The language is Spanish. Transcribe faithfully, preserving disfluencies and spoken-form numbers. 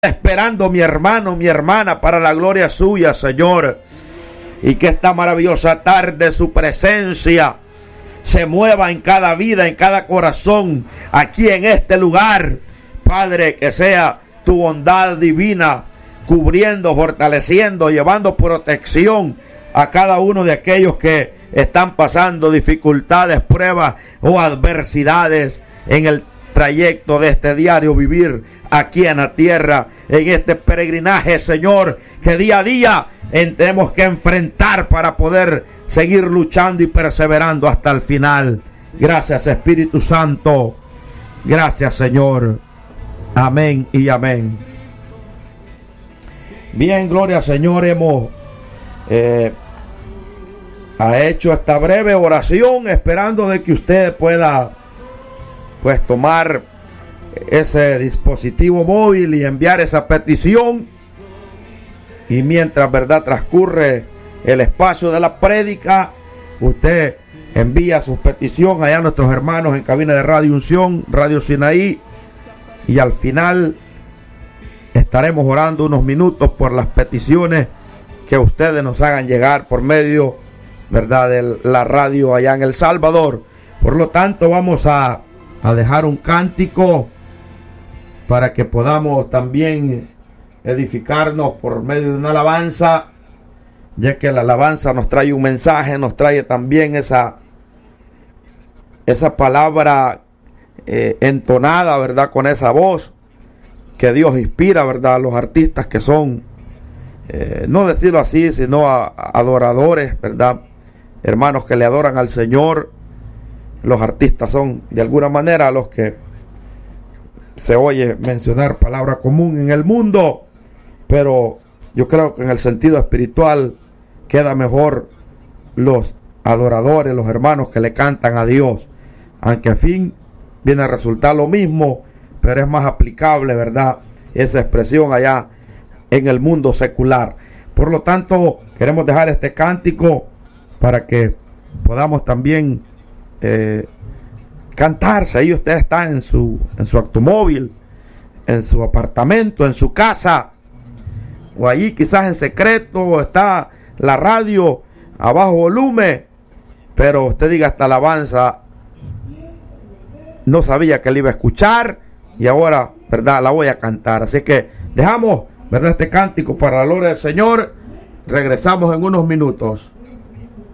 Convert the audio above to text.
esperando mi hermano, mi hermana, para la gloria suya, Señor. Y que esta maravillosa tarde su presencia se mueva en cada vida, en cada corazón, aquí en este lugar. Padre, que sea tu bondad divina cubriendo, fortaleciendo, llevando protección a cada uno de aquellos que están pasando dificultades, pruebas o adversidades en el trayecto de este diario vivir aquí en la tierra, en este peregrinaje, Señor, que día a día tenemos que enfrentar para poder seguir luchando y perseverando hasta el final. Gracias, Espíritu Santo. Gracias, Señor. Amén y amén. Bien, gloria al Señor. Hemos eh, ha hecho esta breve oración esperando de que usted pueda pues tomar ese dispositivo móvil y enviar esa petición. Y mientras, verdad, transcurre el espacio de la prédica, usted envía su petición allá a nuestros hermanos en cabina de Radio Unción, Radio Sinaí, y al final estaremos orando unos minutos por las peticiones que ustedes nos hagan llegar por medio, verdad, de la radio allá en El Salvador. Por lo tanto, vamos a, a dejar un cántico para que podamos también edificarnos por medio de una alabanza, ya que la alabanza nos trae un mensaje, nos trae también esa, esa palabra eh, entonada, verdad, con esa voz que Dios inspira, verdad, a los artistas que son, eh, no decirlo así, sino a, a adoradores, verdad, hermanos que le adoran al Señor. Los artistas son de alguna manera los que se oye mencionar palabra común en el mundo, pero yo creo que en el sentido espiritual queda mejor los adoradores, los hermanos que le cantan a Dios, aunque al fin viene a resultar lo mismo, pero es más aplicable, verdad, esa expresión allá en el mundo secular. Por lo tanto, queremos dejar este cántico para que podamos también eh, cantarse. Ahí usted está en su, en su automóvil, en su apartamento, en su casa, o allí quizás en secreto está la radio a bajo volumen, pero usted diga: esta alabanza no sabía que la iba a escuchar y ahora, verdad, la voy a cantar. Así que dejamos, verdad, este cántico para la gloria del Señor. Regresamos en unos minutos.